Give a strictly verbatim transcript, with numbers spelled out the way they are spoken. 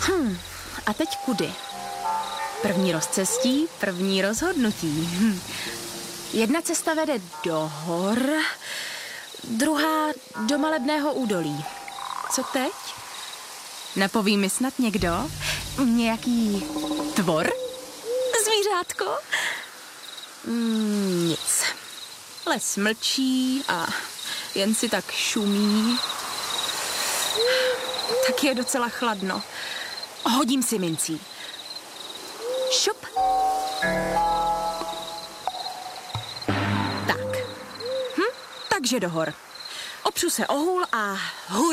Hm, a teď kudy? První rozcestí, první rozhodnutí. Hm. Jedna cesta vede do hor, druhá do Malebného údolí. Co teď? Napoví mi snad někdo? Nějaký tvor? Zvířátko? Mm, nic. Les mlčí a jen si tak šumí. Tak je docela chladno. Hodím si mincí. Šup. Tak. Hm, takže do hor. Opřu se o hůl a hurá.